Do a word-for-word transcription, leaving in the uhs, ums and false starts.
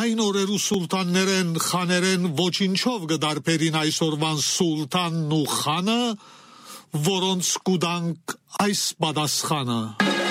այն օրերու սուլտաններեն խաներեն ոչինչով գդարբերին այսօրվան սուլտանն ու խանը, որոնց կուդանք այս պատասխանը։